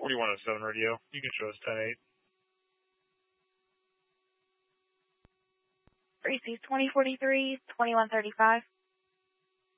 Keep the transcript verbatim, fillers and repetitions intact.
forty-one oh seven radio. You can show us ten eight. Gracie, twenty forty-three, twenty-one thirty-five.